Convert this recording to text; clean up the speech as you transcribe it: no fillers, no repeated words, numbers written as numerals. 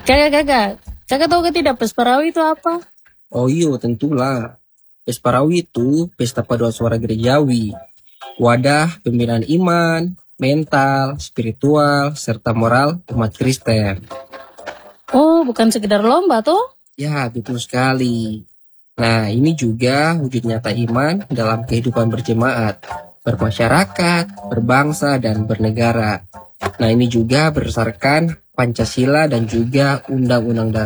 Kakak tahu ke tidak Pesparawi itu apa? Oh iya, tentulah. Pesparawi itu pesta paduan suara gerejawi. Wadah pembinaan iman, mental, spiritual, serta moral umat Kristen. Oh, bukan sekedar lomba toh? Ya, betul sekali. Nah, ini juga wujud nyata iman dalam kehidupan berjemaat, bermasyarakat, berbangsa, dan bernegara. Nah, ini juga berdasarkan Pancasila dan juga Undang-Undang Dasar.